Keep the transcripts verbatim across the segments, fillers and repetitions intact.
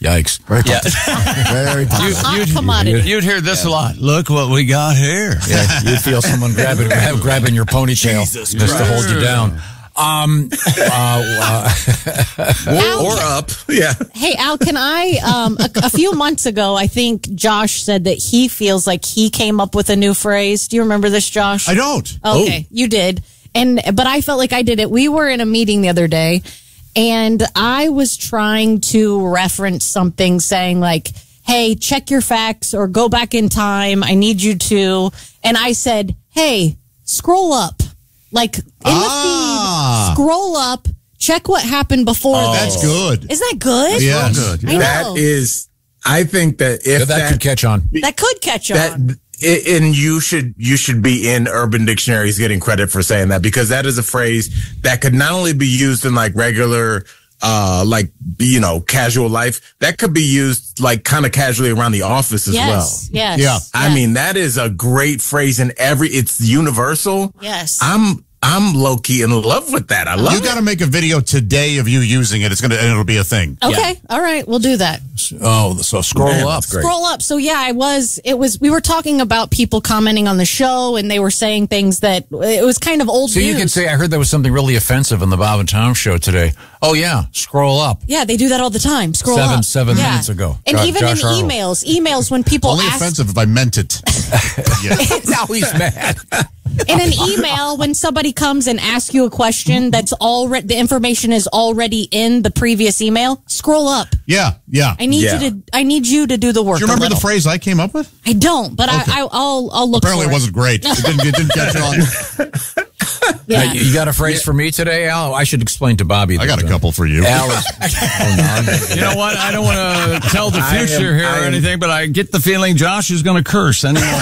Yikes. Very Yeah. Very You, tough. you'd, commodity. you'd hear this a lot. Look what we got here. Yeah, you'd feel someone grabbing grabbing your ponytail Jesus just to hold you Christ. down. Um, uh, uh, Or up. Yeah. Hey, Al, can I, um, a, a few months ago, I think Josh said that he feels like he came up with a new phrase. Do you remember this, Josh? I don't. Okay, you did. And, but I felt like I did it. We were in a meeting the other day and I was trying to reference something saying like, hey, check your facts or go back in time. I need you to. And I said, hey, scroll up. Like in Ah. the feed, scroll up, check what happened before. Oh, this. that's good. Isn't that good? Yeah. good. I know. That is, I think that that, if that, could catch on. That could catch on. that i- and you should you should be in Urban Dictionaries getting credit for saying that, because that is a phrase that could not only be used in like regular uh like you know casual life, that could be used like kind of casually around the office as yes, well. yes. Yeah. I yes, mean, that is a great phrase in every, it's universal. yes. I'm I'm low key in love with that. I love You it. got to make a video today of you using it. It's gonna, and it'll be a thing. Okay, all right, we'll do that. Oh, so scroll Man, up. that's great. Scroll up. So yeah, I was. It was. We were talking about people commenting on the show, and they were saying things that it was kind of old So you news. can say, I heard there was something really offensive in the Bob and Tom show today. Oh, yeah, scroll up. Yeah, they do that all the time. Scroll Seven- up. seven Yeah. minutes ago. and Jo- even Josh in Arnold. emails, emails when people Only ask offensive if I meant it. Yeah. Now he's mad. in an email when somebody comes and asks you a question that's already the information is already in the previous email. Scroll up. Yeah. Yeah. I need Yeah. you to. I need you to do the work. Do you remember a the little. phrase I came up with? I don't, but Okay. I, I, I'll. I'll look. Apparently, for it wasn't great. It didn't, it didn't catch on. Yeah. Uh, you got a phrase for me today, Al? I should explain to Bobby. I that, got a uh, couple for you. Al is, oh, no. You know what? I don't want to tell the I am- future here I or am- anything, but I get the feeling Josh is going to curse any moment.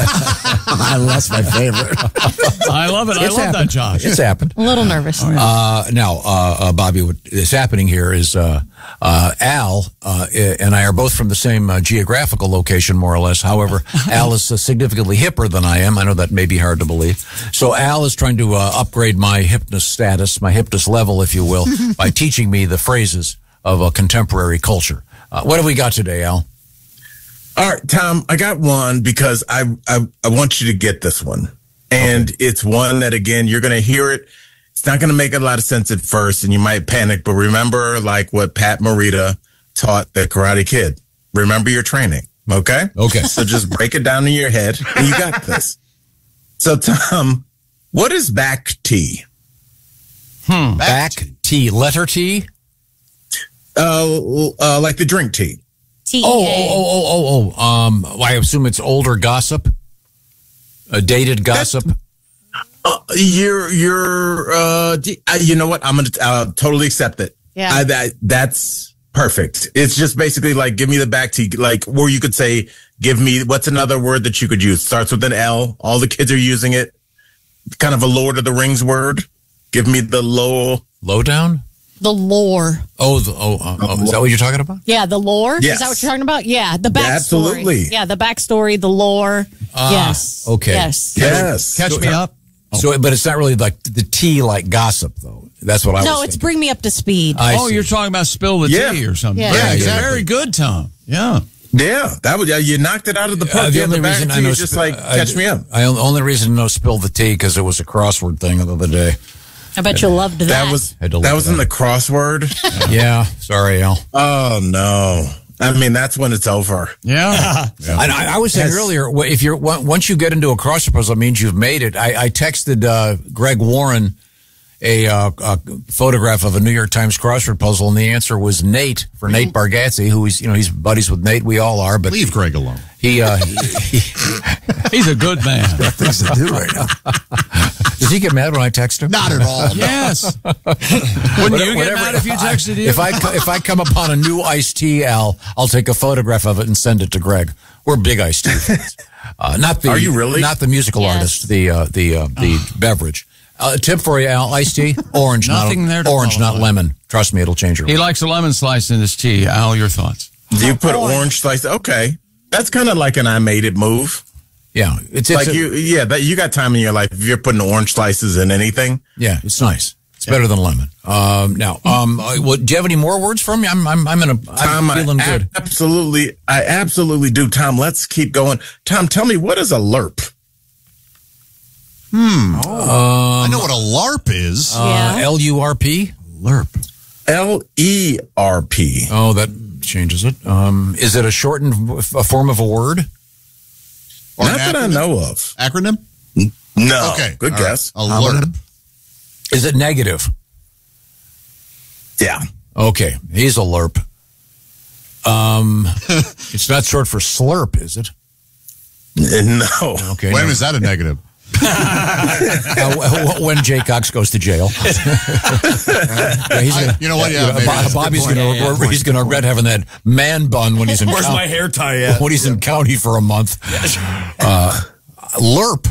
I lost my favorite. I love it. I It's love happened. that, Josh. It's happened. A little nervous. Uh, now, uh, uh, Bobby, what is happening here is uh, uh, Al uh, and I are both from the same uh, geographical location, more or less. However, Al is uh, significantly hipper than I am. I know that may be hard to believe. So Al is trying to uh, upgrade my hipness status, my hipness level, if you will, by teaching me the phrases of a contemporary culture. Uh, what have we got today, Al? All right, Tom, I got one because I, I, I want you to get this one. And okay. It's one that, again, you're going to hear it. It's not going to make a lot of sense at first and you might panic, but remember like what Pat Morita taught the Karate Kid. Remember your training. Okay. Okay. So just break it down in your head and you got this. So Tom, what is back T? Hmm. Back T, letter T? Uh, uh, like the drink tea. T. Oh, oh, oh, oh, oh, oh. Um, I assume it's older gossip, a dated gossip. Uh, you're, you're, uh, d- uh, you know what? I'm going to uh, totally accept it. Yeah. I, that, that's perfect. It's just basically like, give me the back tea, like, or you could say, give me, what's another word that you could use? Starts with an L. All the kids are using it. Kind of a Lord of the Rings word. Give me the low. Lowdown? The lore. Oh, the, oh, uh, oh, is that what you're talking about? Yeah, the lore. Yes. Is that what you're talking about? Yeah, the backstory. Yeah, absolutely. Yeah, the backstory, the lore. Ah, yes. okay. Yes. Yes. Catch me up. So, but it's not really like the tea like gossip, though. That's what I was No, thinking. it's bring me up to speed. I Oh, see. you're talking about spill the Yeah. tea or something. Yeah. Very, Yeah, exactly. very good, Tom. Yeah. Yeah. That was, yeah, you knocked it out of the park. Uh, the Yeah, only back reason tea I know is just sp- like, I- catch me up. I only reason to know spill the tea because it was a crossword thing the other day. I bet you loved that. That was, Had to that look was it in up. the crossword. Yeah, sorry, Al. Oh no. I mean, that's when it's over. Yeah. And I, I was saying Yes. earlier, wh- if you're on- once you get into a crossword puzzle, it means you've made it. I, I texted uh, Greg Warren a, uh, a photograph of a New York Times crossword puzzle, and the answer was Nate for Nate Bargatze, who is, you know, he's buddies with Nate. We all are, but Leave Greg alone. he, uh, he, he He's a good man. things to do right now. Does he get mad when I text him? Not at all. Yes. Wouldn't you get Whatever. mad if you texted you? If I if I come upon a new iced tea, Al, I'll take a photograph of it and send it to Greg. We're big iced tea fans. Uh, not the Are you really? Not the musical Yes. artist, the uh, the uh, the beverage. Uh, tip for you, Al, iced tea, orange, Nothing not there to orange, not qualify. lemon. Trust me, it'll change your He life. likes a lemon slice in his tea. Al, your thoughts? Do you put orange slice? Okay. That's kind of like an I made it move. Yeah, it's, it's Like a- you, yeah, that you got time in your life. If you're putting orange slices in anything, yeah, it's nice. It's better than lemon. Um, now, um, uh, well, do you have any more words for me? I'm, I'm, I'm in a, Tom, I'm feeling I good. absolutely, I absolutely do. Tom, let's keep going. Tom, tell me, what is a LURP? I know what a LARP is. Uh, Yeah. L U R P? LARP. L E R P. Oh, that changes it. Um, is it a shortened f- a form of a word? Or Not an that I acronym? know of. Acronym? No. Okay. Good all right. guess. A LARP. Is it negative? Yeah. Okay, he's a LURP. Um, it's not short for slurp, is it? No. Okay. When no. is that a negative? Uh, w- when Jay Cox goes to jail. Yeah, he's I- gonna- you know what? Yeah, Bo- maybe that's a good Bobby's point. going Yeah, yeah, to he's going to regret having that man bun when he's in Where's county, my hair tie at? when he's in county for a month. Uh, LURP.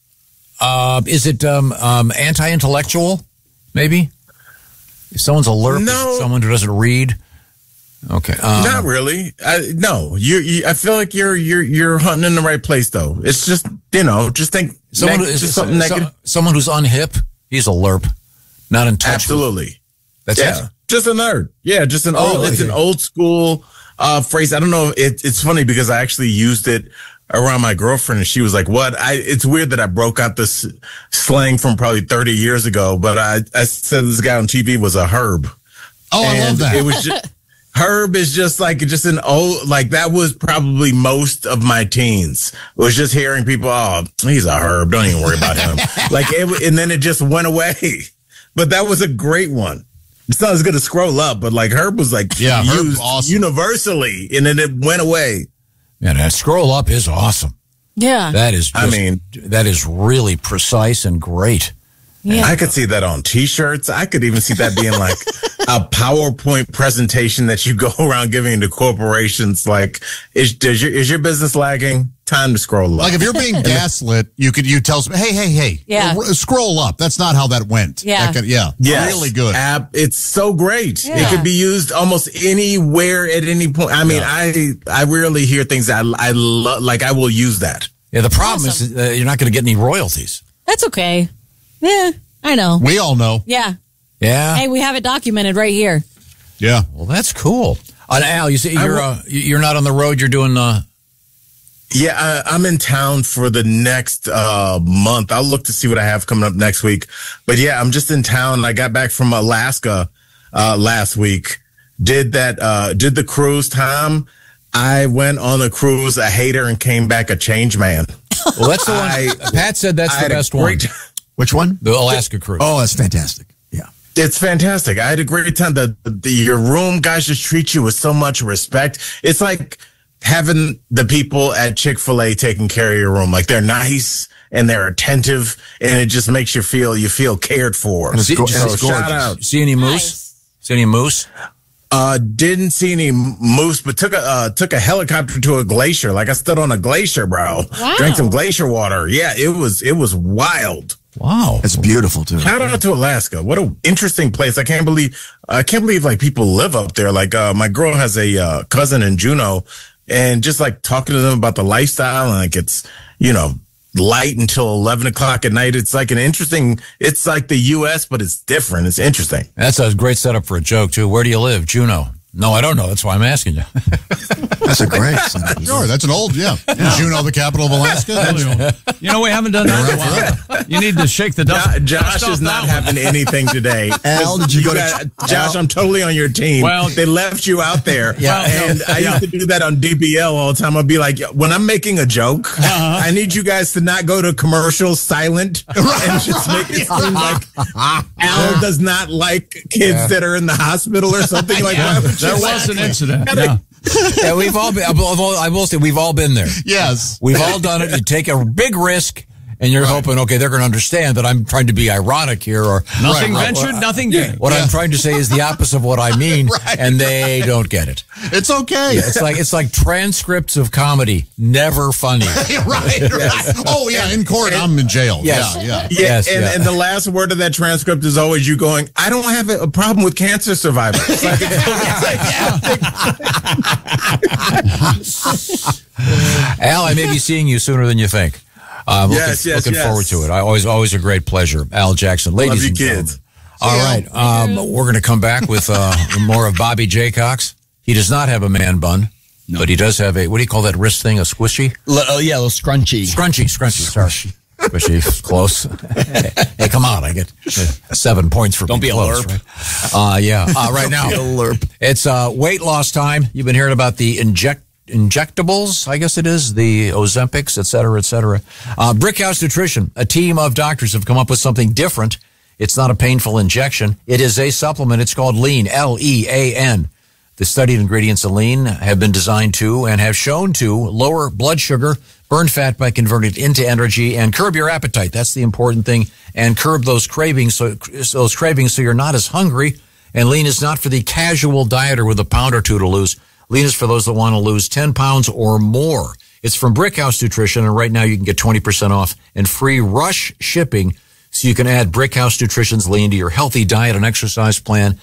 Uh, is it um, um, anti-intellectual? Maybe. If someone's a LURP, No. is it someone who doesn't read. Okay. Um, Not really. I, no, you, you. I feel like you're you're you're hunting in the right place, though. It's just you know, just think someone, neg- who- is, just something so- negative. someone who's unhip. He's a LURP. Not in touch. with- Absolutely. That's Yeah, it. just a nerd. Yeah, just an Oh, old. It's okay. an old school uh, phrase. I don't know. It, it's funny because I actually used it around my girlfriend, and she was like, "What?" I. It's weird that I broke out this slang from probably thirty years ago, but I I said this guy on T V was a herb. Oh, I love And that. It was just. Herb is just like just an old like that was probably most of my teens. It was just hearing people, oh, he's a herb. Don't even worry about him. Like it, and then it just went away. But that was a great one. It's not as good as Scroll Up, but like Herb was like Yeah, Herb, used awesome. universally, and then it went away. Yeah, that scroll up is awesome. Yeah. That is. Just, I mean- that is really precise and great. yeah. I could see that on T-shirts. I could even see that being like a PowerPoint presentation that you go around giving to corporations. Like, is does your is your business lagging? Time to scroll up. Like if you're being gaslit, you could you tell some, hey, hey, hey, Yeah. r- scroll up. That's not how that went. Yeah. That could- yeah, Yes. really good. App, it's so great. It Yeah. could be used almost anywhere at any point. I mean, I I rarely hear things that I, I love. Like I will use that. Yeah, the problem Awesome. is uh, you're not going to get any royalties. That's okay. Yeah, I know. We all know. Yeah. Yeah. Hey, we have it documented right here. Yeah. Well, that's cool. Uh, Al, you say I you're will- uh, you're not on the road. You're doing. Uh, Yeah, I, I'm in town for the next uh, month. I'll look to see what I have coming up next week. But yeah, I'm just in town. I got back from Alaska uh, last week. Did that? Uh, did the cruise, Tom? I went on a cruise, a hater, and came back a changed man. well, that's the one. I- Pat said that's I the had a best one. great- Which one? The Alaska cruise. Oh, that's fantastic. Yeah. It's fantastic. I had a great time. The, the your room guys just treat you with so much respect. It's like having the people at Chick-fil-A taking care of your room. Like they're nice and they're attentive, and it just makes you feel you feel cared for. And it's go- So and it's shout gorgeous. out. See any moose? Nice. See any moose? Uh, didn't see any moose, but took a uh, took a helicopter to a glacier. Like I stood on a glacier, bro. Wow. Drank some glacier water. Yeah, it was it was wild. Wow. It's beautiful, too. Shout out to Alaska. What an interesting place. I can't believe, I can't believe like people live up there. Like, uh, my girl has a, uh, cousin in Juneau, and just like talking to them about the lifestyle, and like it's, you know, light until eleven o'clock at night. It's like an interesting, it's like the U S, but it's different. It's interesting. That's a great setup for a joke too. Where do you live, Juneau? No, I don't know. That's why I'm asking you. That's a great song. Sure, that's an old, yeah. Juneau, the capital of Alaska. You know, we haven't done that in a while. You need to shake the dust. Jo- Josh dust off is not that one. having anything today. Al, did you go to- got- Josh, I'm totally on your team. Well- they left you out there. Yeah. And I Yeah. used to do that on D B L all the time. I'd be like, when I'm making a joke, Uh-huh. I need you guys to not go to commercial silent and just make it seem like Al does not like kids that are in the hospital or something like Yeah, that. there was an incident. Gotta- Yeah. Yeah, we've all been. I will, I will say we've all been there. Yes. We've all done it. You take a big risk, and you're hoping, okay, they're going to understand that I'm trying to be ironic here, or Nothing Right. ventured, nothing gained. What I'm trying to say is the opposite of what I mean, Right. and they don't get it. It's okay. It's like it's like transcripts of comedy, never funny. right, right. Oh, yeah, in court, I'm in jail. Yes. Yeah, yeah. Yeah, Yes, and, yeah. and the last word of that transcript is always you going, I don't have a problem with cancer survivors. It's like, it's like, Al, I may be seeing you sooner than you think. Uh, I'm Yes, looking, yes, looking yes. forward to it. I always, always a great pleasure. Al Jackson, ladies you, and kids. gentlemen. All right. Um, we're going to come back with uh, more of Bobby Jaycox. He does not have a man bun, no. but he does have a, what do you call that wrist thing? A squishy? L- oh, yeah, a little scrunchy. Scrunchy, scrunchy, sorry. Squishy, close. Hey, come on. I get seven points for Don't being be a close, lerp. Right? Uh, yeah. Uh, right now, it's uh, weight loss time. You've been hearing about the inject injectables, I guess it is, the Ozempics, et cetera, et cetera. Uh, Brickhouse Nutrition, a team of doctors have come up with something different. It's not a painful injection. It is a supplement. It's called Lean, L E A N. The studied ingredients of Lean have been designed to and have shown to lower blood sugar, burn fat by converting it into energy, and curb your appetite. That's the important thing. And curb those cravings, so those cravings, so you're not as hungry. And Lean is not for the casual dieter with a pound or two to lose. Lean is for those that want to lose ten pounds or more. It's from Brickhouse Nutrition, and right now you can get twenty percent off and free rush shipping, so you can add Brickhouse Nutrition's Lean to your healthy diet and exercise plan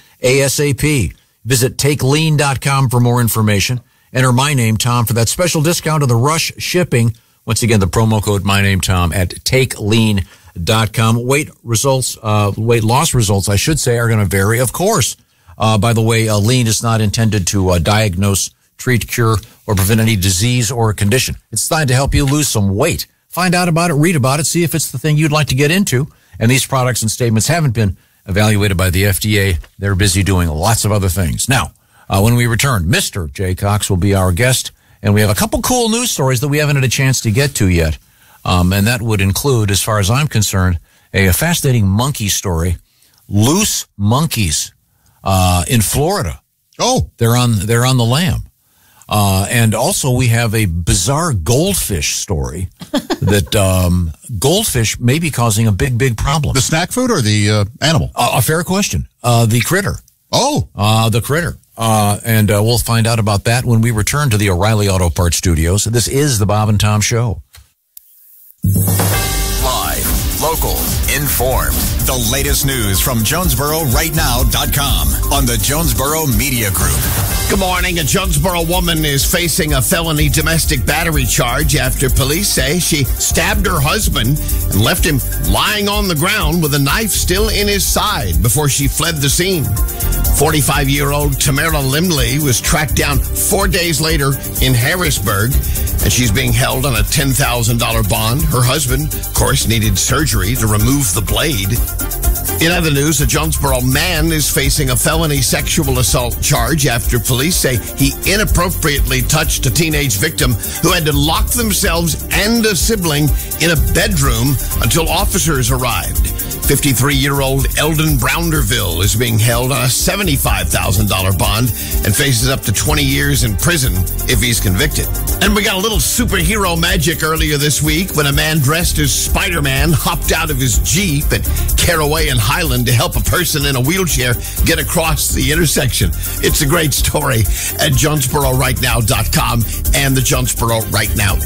ASAP. Visit take lean dot com for more information. Enter my name, Tom, for that special discount of the rush shipping. Once again, the promo code my name, Tom, at take lean dot com. Weight results, uh, weight loss results, I should say, are going to vary, of course. Uh, by the way, uh, Lean is not intended to uh, diagnose, treat, cure, or prevent any disease or condition. It's designed to help you lose some weight. Find out about it, read about it, see if it's the thing you'd like to get into. And these products and statements haven't been evaluated by the F D A. They're busy doing lots of other things. Now, uh, when we return, Mister Jaycox will be our guest, and we have a couple cool news stories that we haven't had a chance to get to yet. Um, and that would include, as far as I'm concerned, a, a fascinating monkey story. Loose monkeys uh, in Florida. Oh, they're on they're on the lam. Uh, and also we have a bizarre goldfish story that um, goldfish may be causing a big, big problem. The snack food or the uh, animal? Uh, a fair question. Uh, the critter. Oh. Uh, the critter. Uh, and uh, we'll find out about that when we return to the O'Reilly Auto Parts Studios. This is the Bob and Tom Show. Live, local, informed. The latest news from Jonesboro Right Now dot com on the Jonesboro Media Group. Good morning. A Jonesboro woman is facing a felony domestic battery charge after police say she stabbed her husband and left him lying on the ground with a knife still in his side before she fled the scene. forty-five-year-old Tamara Limley was tracked down four days later in Harrisburg, and she's being held on a ten thousand dollars bond. Her husband, of course, needed surgery to remove the blade. In other news, a Jonesboro man is facing a felony sexual assault charge after police say he inappropriately touched a teenage victim who had to lock themselves and a sibling in a bedroom until officers arrived. fifty-three-year-old Eldon Brownderville is being held on a seventy-five thousand dollars bond and faces up to twenty years in prison if he's convicted. And we got a little superhero magic earlier this week when a man dressed as Spider-Man hopped out of his Jeep at Caraway and Highland to help a person in a wheelchair get across the intersection. It's a great story at Jonesboro Right Now dot com and the Jonesboro Right Now